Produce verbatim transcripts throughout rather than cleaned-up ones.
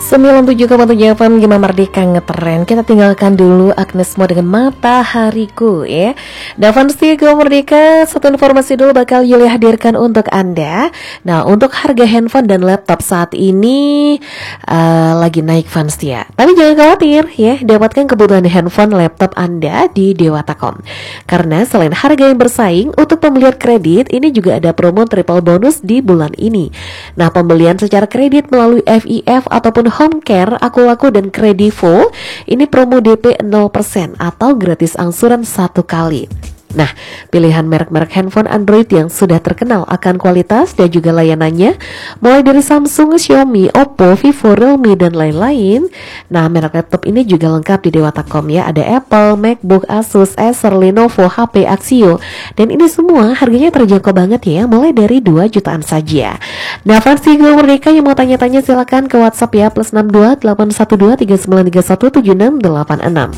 sembilan puluh tujuh koma tujuh F M Gema Merdeka ngetren. Kita tinggalkan dulu Agnes Mo dengan Matahariku ya. Dan fans Gema Merdeka, satu informasi dulu bakal Yuli hadirkan untuk Anda. Nah, untuk harga handphone dan laptop saat ini uh, lagi naik fans ya. Tapi jangan khawatir ya, dapatkan kebutuhan handphone laptop Anda di Dewata.com. Karena selain harga yang bersaing, untuk pembelian kredit ini juga ada promo triple bonus di bulan ini. Nah, pembelian secara kredit melalui F I F ataupun Home Care, Aku Laku dan Kredivo ini promo D P nol persen atau gratis angsuran satu kali. Nah, pilihan merek-merek handphone Android yang sudah terkenal akan kualitas dan juga layanannya, mulai dari Samsung, Xiaomi, Oppo, Vivo, Realme, dan lain-lain. Nah, merek laptop ini juga lengkap di Dewata dot com ya. Ada Apple, MacBook, Asus, Acer, Lenovo, H P, Axio. Dan ini semua harganya terjangkau banget ya, mulai dari dua jutaan saja. Nah, fans Gema Merdeka yang mau tanya-tanya silakan ke WhatsApp ya, plus enam dua delapan satu dua tiga sembilan tiga satu tujuh enam delapan enam.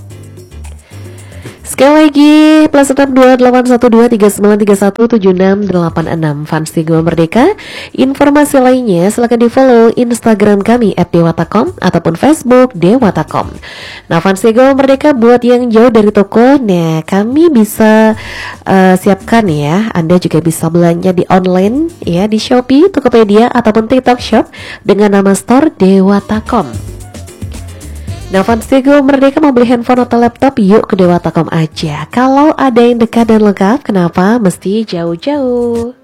Sekali lagi, plus enam dua delapan satu dua tiga sembilan tiga satu tujuh enam delapan enam. Fans Gema Merdeka, informasi lainnya silahkan di follow Instagram kami at dewata dot com ataupun Facebook Dewata dot com. Nah, fans Gema Merdeka buat yang jauh dari toko, nah kami bisa uh, siapkan ya. Anda juga bisa belanja di online ya, di Shopee, Tokopedia ataupun TikTok Shop dengan nama store Dewata dot com. Nah, fans Gema Merdeka mau beli handphone atau laptop, yuk ke Dewata dot com aja. Kalau ada yang dekat dan lengkap, kenapa mesti jauh-jauh?